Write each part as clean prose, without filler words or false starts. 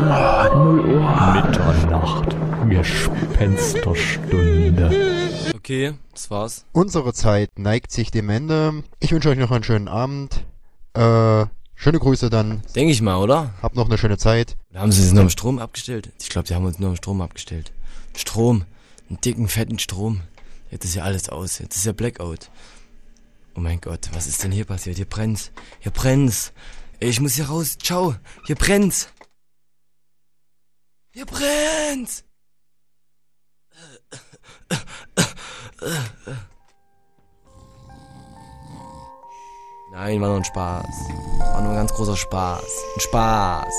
0 Uhr. Mitternacht. Gespensterstunde. Okay, das war's. Unsere Zeit neigt sich dem Ende. Ich wünsche euch noch einen schönen Abend. Schöne Grüße dann. Denke ich mal, oder? Habt noch eine schöne Zeit. Oder haben sie sich nur am Strom abgestellt? Ich glaube, die haben uns nur am Strom abgestellt. Strom. Einen dicken, fetten Strom. Jetzt ist ja alles aus. Jetzt ist ja Blackout. Oh mein Gott, was ist denn hier passiert? Hier brennt's. Hier brennt's. Ey, ich muss hier raus. Ciao. Hier brennt's. Hier brennt's. Nein, war nur ein Spaß. War nur ein ganz großer Spaß. Ein Spaß.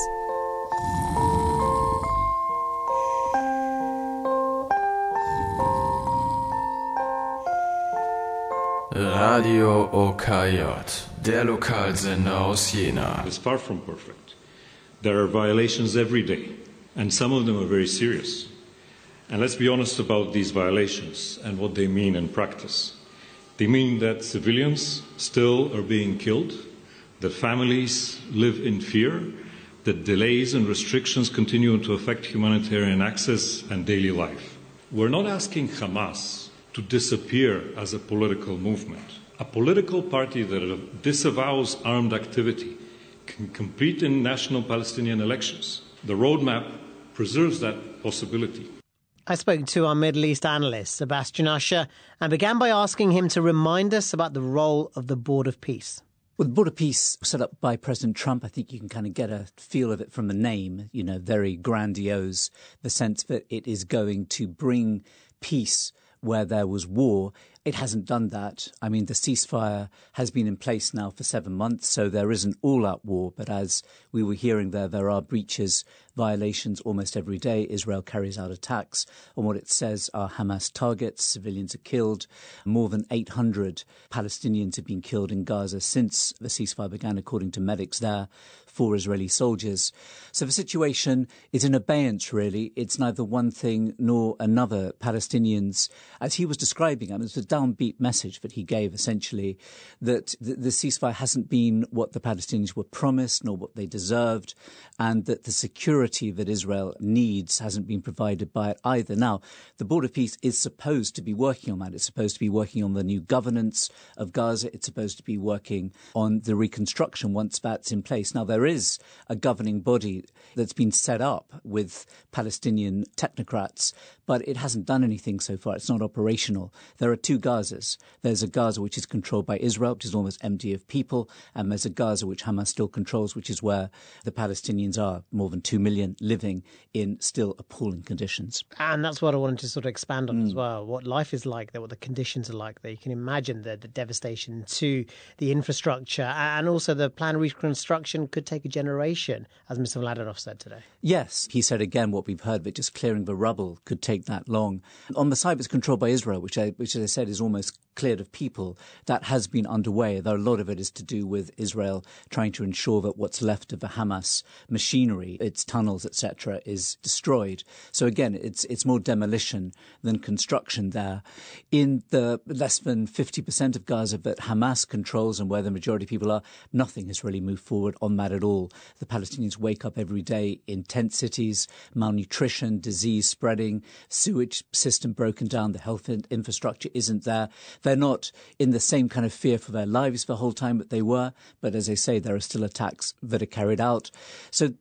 Radio OKJ, der Lokalsender aus Jena. It's far from perfect. There are violations every day, and some of them are very serious. And let's be honest about these violations and what they mean in practice. They mean that civilians still are being killed, that families live in fear, that delays and restrictions continue to affect humanitarian access and daily life. We're not asking Hamas to disappear as a political movement. A political party that disavows armed activity can compete in national Palestinian elections. The roadmap preserves that possibility. I spoke to our Middle East analyst, Sebastian Usher, and began by asking him to remind us about the role of the Board of Peace. Well, the Board of Peace was set up by President Trump. I think you can kind of get a feel of it from the name, very grandiose, the sense that it is going to bring peace where there was war. It hasn't done that. I mean, the ceasefire has been in place now for 7 months, so there is an all-out war. But as we were hearing there are breaches, violations almost every day. Israel carries out attacks on what it says are Hamas targets. Civilians are killed. More than 800 Palestinians have been killed in Gaza since the ceasefire began, according to medics there, 4 Israeli soldiers. So the situation is in abeyance, really. It's neither one thing nor another. Palestinians, as he was describing, it was a downbeat message that he gave, essentially, that the ceasefire hasn't been what the Palestinians were promised nor what they deserved, and that the security that Israel needs hasn't been provided by it either. Now, the Board of Peace is supposed to be working on that. It's supposed to be working on the new governance of Gaza. It's supposed to be working on the reconstruction once that's in place. Now, there is a governing body that's been set up with Palestinian technocrats, but it hasn't done anything so far. It's not operational. There are 2 Gazas. There's a Gaza which is controlled by Israel, which is almost empty of people, and there's a Gaza which Hamas still controls, which is where the Palestinians are, more than 2 million, living in still appalling conditions. And that's what I wanted to sort of expand on as well, what life is like there, what the conditions are like there. You can imagine the devastation to the infrastructure, and also the planned reconstruction could take a generation, as Mr. Mladenov said today. Yes, he said again what we've heard, that just clearing the rubble could take that long. On the side that's controlled by Israel, which as I said is almost cleared of people, that has been underway, though a lot of it is to do with Israel trying to ensure that what's left of the Hamas machinery, its tunnels, etc., is destroyed. So again, it's more demolition than construction there. In the less than 50% of Gaza that Hamas controls and where the majority of people are, nothing has really moved forward on that at all. The Palestinians wake up every day in tent cities, malnutrition, disease spreading, sewage system broken down, the health infrastructure isn't there. They're not in the same kind of fear for their lives the whole time that they were, but as I say, there are still attacks that are carried out. So,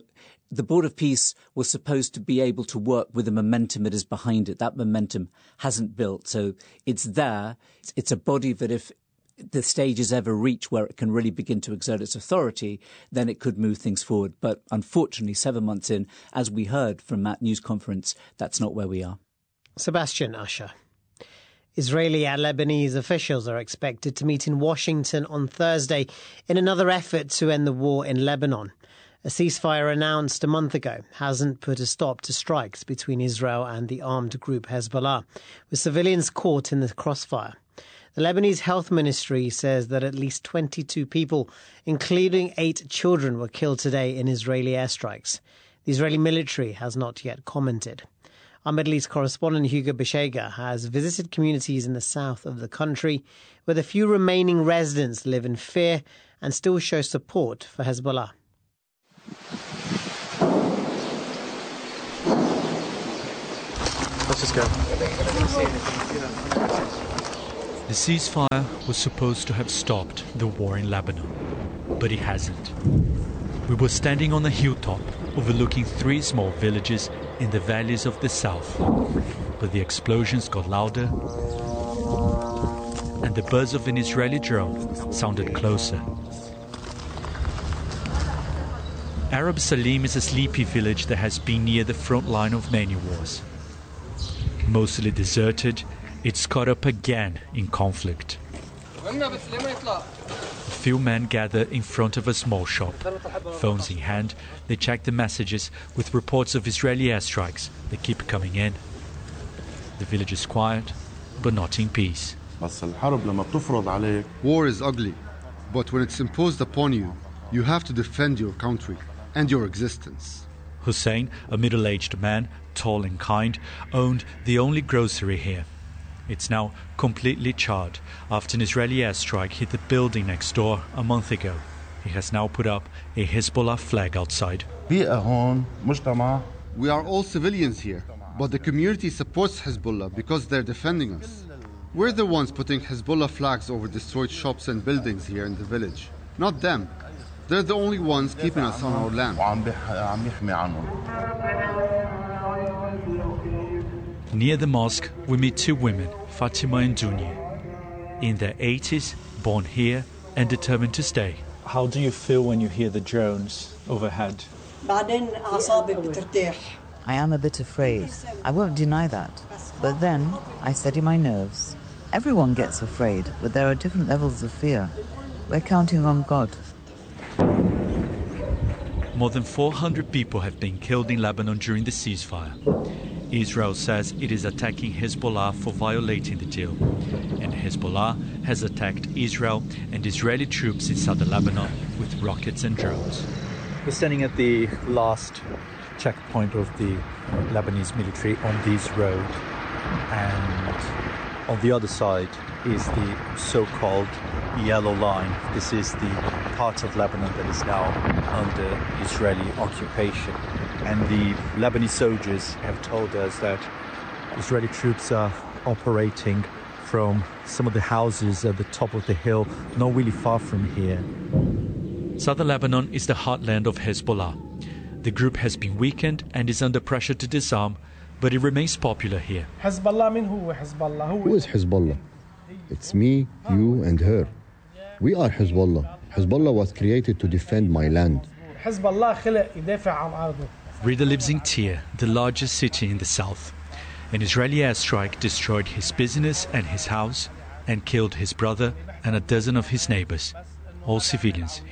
the Board of Peace was supposed to be able to work with the momentum that is behind it. That momentum hasn't built. So it's there. It's a body that if the stage is ever reached where it can really begin to exert its authority, then it could move things forward. But unfortunately, 7 months in, as we heard from that news conference, that's not where we are. Sebastian Usher. Israeli and Lebanese officials are expected to meet in Washington on Thursday in another effort to end the war in Lebanon. A ceasefire announced a month ago hasn't put a stop to strikes between Israel and the armed group Hezbollah, with civilians caught in the crossfire. The Lebanese Health Ministry says that at least 22 people, including 8 children, were killed today in Israeli airstrikes. The Israeli military has not yet commented. Our Middle East correspondent Hugo Beshega has visited communities in the south of the country where the few remaining residents live in fear and still show support for Hezbollah. Let's just go. The ceasefire was supposed to have stopped the war in Lebanon, but it hasn't. We were standing on a hilltop overlooking 3 small villages in the valleys of the south, but the explosions got louder and the buzz of an Israeli drone sounded closer. Arab Salim is a sleepy village that has been near the front line of many wars. Mostly deserted, it's caught up again in conflict. A few men gather in front of a small shop. Phones in hand, they check the messages with reports of Israeli airstrikes. They keep coming in. The village is quiet, but not in peace. War is ugly, but when it's imposed upon you, you have to defend your country and your existence. Hussein, a middle-aged man, tall and kind, owned the only grocery here. It's now completely charred after an Israeli airstrike hit the building next door a month ago. He has now put up a Hezbollah flag outside. We are all civilians here, but the community supports Hezbollah because they're defending us. We're the ones putting Hezbollah flags over destroyed shops and buildings here in the village, not them. They're the only ones keeping us on our land. Near the mosque, we meet 2 women, Fatima and Dunya. In their 80s, born here and determined to stay. How do you feel when you hear the drones overhead? I am a bit afraid. I won't deny that. But then, I steady my nerves. Everyone gets afraid, but there are different levels of fear. We're counting on God. More than 400 people have been killed in Lebanon during the ceasefire. Israel says it is attacking Hezbollah for violating the deal. And Hezbollah has attacked Israel and Israeli troops in southern Lebanon with rockets and drones. We're standing at the last checkpoint of the Lebanese military on this road. And on the other side is the so-called yellow line. This is the part of Lebanon that is now under Israeli occupation. And the Lebanese soldiers have told us that Israeli troops are operating from some of the houses at the top of the hill, not really far from here. Southern Lebanon is the heartland of Hezbollah. The group has been weakened and is under pressure to disarm, but it remains popular here. Who is Hezbollah? It's me, you and her. We are Hezbollah. Hezbollah was created to defend my land. Rida lives in Tyre, the largest city in the south. An Israeli airstrike destroyed his business and his house and killed his brother and a dozen of his neighbors, all civilians.